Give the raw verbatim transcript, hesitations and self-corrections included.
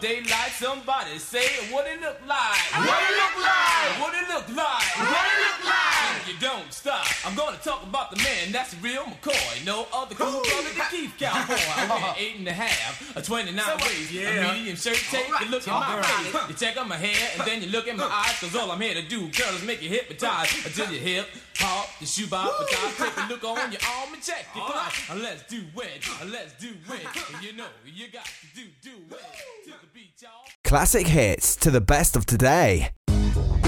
daylight. Somebody say what it look like. What it look like. What it look like. What it look like. You don't stop. I'm gonna talk about the man that's the real McCoy. No other cool brother than Keith Cowboy. I wear eight and a half, a twenty-nine waist, yeah. A medium shirt. Take right. a look at my face. Right. You check out my hair and then you look at my eyes. Cause all I'm here to do, girl, is make you hypnotized until you hip hop, the shoe box, but take a look on your arm and check it. Right. Uh, let's do it. Uh, let's do it. You know you got to do do it to the beat, y'all. Classic hits to the best of today.